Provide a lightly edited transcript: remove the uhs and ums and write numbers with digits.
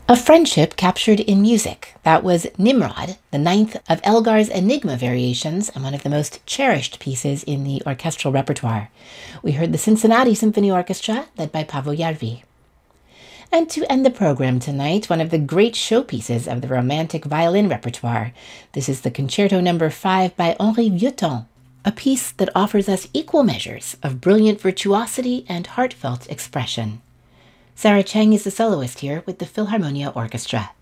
A friendship captured in music. That was Nimrod, the ninth of Elgar's Enigma variations and one of the most cherished pieces in the orchestral repertoire. We heard the Cincinnati Symphony Orchestra, led by Paavo Järvi. And to end the program tonight, one of the great showpieces of the romantic violin repertoire. This is the Concerto No. 5 by Henri Vieuxtemps, a piece that offers us equal measures of brilliant virtuosity and heartfelt expression. Sarah Chang is the soloist here with the Philharmonia Orchestra.